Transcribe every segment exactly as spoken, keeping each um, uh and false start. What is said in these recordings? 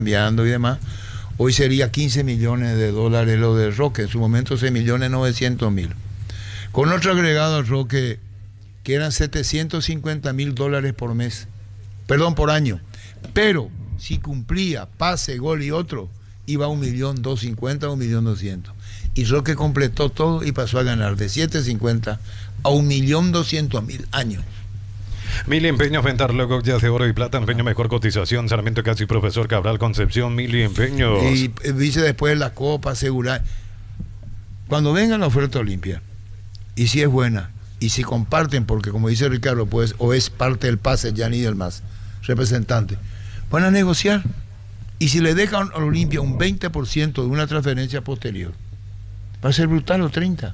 cambiando y demás. Hoy sería quince millones de dólares lo de Roque, en su momento seis millones novecientos mil. Con otro agregado al Roque, que eran setecientos cincuenta mil dólares por mes, perdón, por año. Pero si cumplía pase, gol y otro, iba a un millón doscientos cincuenta o un millón doscientos. Y Roque completó todo y pasó a ganar de setecientos cincuenta a un millón doscientos mil años. Mili Empeños, Ventar Logo, Jazz de Oro y Plata, Empeño Mejor Cotización, Sarmiento Casi, Profesor Cabral Concepción, Mili Empeños. Y eh, dice después la copa, asegurar. Cuando venga la oferta Olimpia, y si es buena, y si comparten, porque como dice Ricardo, pues, o es parte del pase, ya ni del más, representante, van a negociar. Y si le dejan a Olimpia un veinte por ciento de una transferencia posterior, va a ser brutal, o treinta.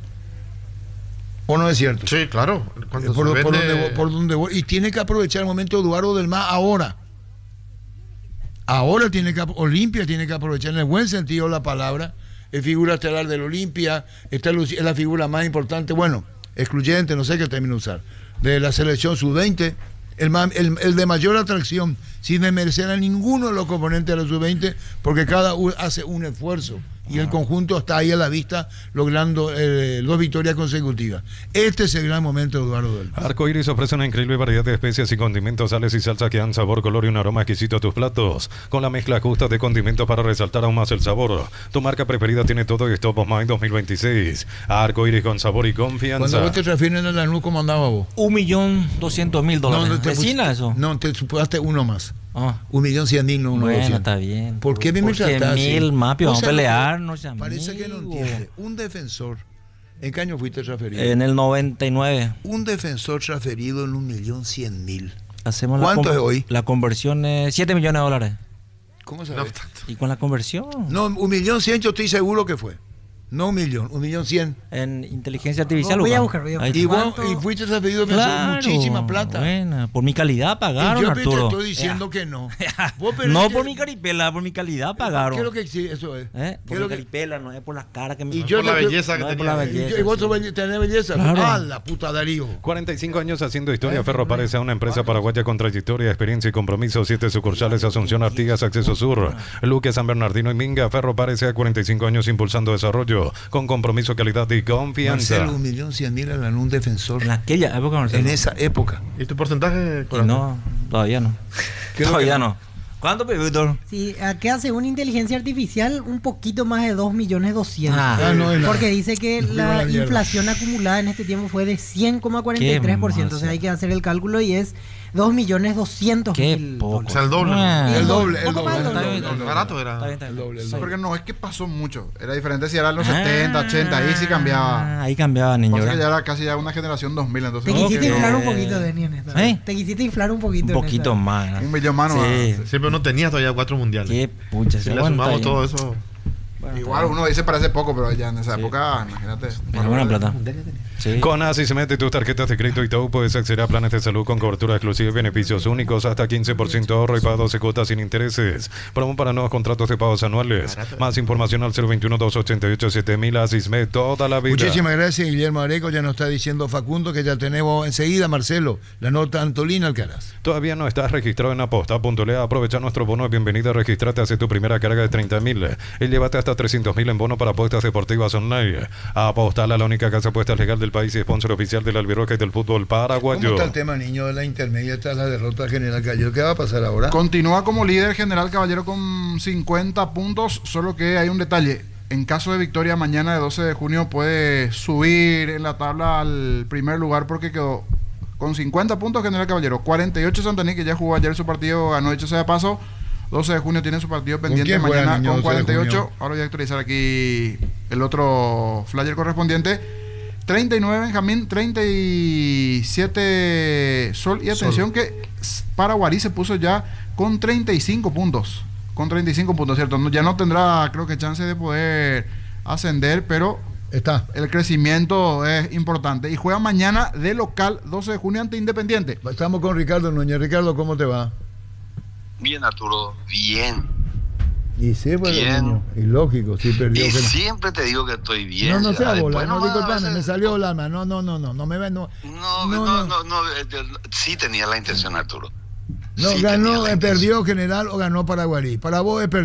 ¿O no es cierto? Sí, claro. Por, por, vende... donde, por donde voy. Y tiene que aprovechar el momento de Eduardo del Mas ahora. Ahora tiene que, Olimpia tiene que aprovechar en el buen sentido de la palabra. Es figura estelar del Olimpia, esta es la figura más importante, bueno, excluyente, no sé qué término usar, de la selección sub veinte, el, el, el de mayor atracción, sin desmerecer a ninguno de los componentes de la sub veinte, porque cada uno hace un esfuerzo. Y el conjunto está ahí a la vista, logrando eh, dos victorias consecutivas. Este es el gran momento de Eduardo del Mas. Arco Iris ofrece una increíble variedad de especias y condimentos, sales y salsas que dan sabor, color y un aroma exquisito a tus platos. Con la mezcla justa de condimentos para resaltar aún más el sabor. Tu marca preferida tiene todo y Top of Mind dos mil veintiséis. Arco Iris con sabor y confianza. Cuando vos te refieres a la N U, ¿cómo andaba vos? Un millón doscientos mil dólares. No, no te ¿Vecina eso? No, te superaste uno más. Oh. Un millón cien mil, no uno bueno, doscientos. está bien. ¿Por qué me Porque trataste mil así? más, vamos a sea, pelearnos, no, parece que no amigo. entiende. Un defensor, ¿en qué año fuiste transferido? En el noventa y nueve. Un defensor transferido en un millón cien mil. Hacemos ¿Cuánto la es hoy? La conversión es siete millones de dólares. ¿Cómo sabes? No, ¿y con la conversión? No, un millón cien yo estoy seguro que fue. No un millón, un millón cien. En inteligencia artificial. No, voy a buscar, voy a buscar. Y, vos, y fuiste transferido de claro, muchísima plata. Buena. Por mi calidad pagaron, y yo Arturo. te estoy diciendo ya. que no. No por mi caripela, por mi calidad pagaron. ¿Qué es lo que sí, eso es? ¿Eh? Por mi lo que... caripela, no es por las caras que me... Y yo por la belleza no que es tenía. por la belleza, y, yo, y vos sí. tenés belleza. Claro. Ah, la puta Darío. cuarenta y cinco años haciendo historia. Ferro parece una empresa paraguaya con trayectoria, experiencia y compromiso. Siete sucursales, Asunción, Artigas, Acceso Sur, Luque, San Bernardino y Minga. Ferro parece a cuarenta y cinco años impulsando desarrollo con compromiso, calidad y confianza. Marcelo, un millón cien mil en un defensor. En aquella época, Marcelo. En esa época. ¿Y tu porcentaje? Y no, todavía no. Todavía no. ¿Cuánto, Víctor? Sí, acá según inteligencia artificial, un poquito más de dos millones doscientos. Ah, no, es porque dice que no, la, la inflación acumulada en este tiempo fue de cien coma cuarenta y tres por ciento. O sea, hay que hacer el cálculo y es dos millones doscientos Qué mil. poco. O sea, el doble. Ah. El doble, el Poco más doble. del Está bien, doble. está bien. Barato era. Está bien, está bien. El doble, el Sí. doble. Porque no es que pasó mucho. Era diferente si era en los Ah, setenta, ochenta, ahí sí cambiaba. Ahí cambiaba, niño. Pasa que ¿verdad? ya era casi ya una generación dos mil, entonces. Te quisiste Ok. inflar un poquito, Denis, en esta. ¿Eh? Te quisiste inflar un poquito. Un en poquito esta. más. Un millón más no Sí. va. Sí, pero no tenía todavía cuatro mundiales. Qué pucha. Si se le aguanta sumamos ahí. todo eso. Bueno, Igual está uno dice parece poco, pero ya en esa Sí. época, imagínate. bien. Es buena plata. Sí. Con Así se mete tus tarjetas de crédito y todo, puedes acceder a planes de salud con cobertura exclusiva y beneficios únicos, hasta quince por ciento ahorro y pago doce cuotas sin intereses. Promo para nuevos contratos de pagos anuales. Más información al cero veintiuno, doscientos ochenta y ocho, siete mil. Asisme toda la vida. Muchísimas gracias, Guillermo Areco. Ya nos está diciendo Facundo que ya tenemos enseguida, Marcelo, la nota Antolina Alcaraz. Todavía no estás registrado en aposta.le. Aprovecha nuestro bono de bienvenida. Registrate, hace tu primera carga de treinta mil y llévate hasta trescientos mil en bono para apuestas deportivas online. Apostar a la única casa de apuestas legal del país y sponsor oficial del Albirroca y del fútbol paraguayo. ¿Cómo está el tema, niño, de la intermedia tras la derrota general Caballero? ¿Qué va a pasar ahora? Continúa como líder General Caballero con cincuenta puntos, solo que hay un detalle. En caso de victoria mañana de doce de junio puede subir en la tabla al primer lugar porque quedó con cincuenta puntos General Caballero, cuarenta y ocho Santaní, que ya jugó ayer su partido, ganó dicho sea de paso. doce de junio tiene su partido pendiente quién juega, mañana niño, con doce de cuarenta y ocho. junio? Ahora voy a actualizar aquí el otro flyer correspondiente. treinta y nueve Benjamín, treinta y siete Sol. Y atención Sol. que Paraguarí se puso ya con treinta y cinco puntos. Con treinta y cinco puntos, ¿cierto? No, ya no tendrá, creo que, chance de poder ascender, pero Está. el crecimiento es importante. Y juega mañana de local, doce de junio, ante Independiente. Estamos con Ricardo Núñez. Ricardo, ¿cómo te va? Bien, Arturo, bien. Y sí, pues, Bien. niño. Y lógico, sí perdió. Y que- siempre te digo que estoy bien. No, no ya. sea bola, Después no, nomás, disculpame, a me veces- salió el alma. No, no, no, no, no me ve, no. No, no, no, no, eh, yo- sí tenía la intención, Arturo. No, Sí, ganó, tenía la eh, perdió General o ganó Paraguarí. Para vos es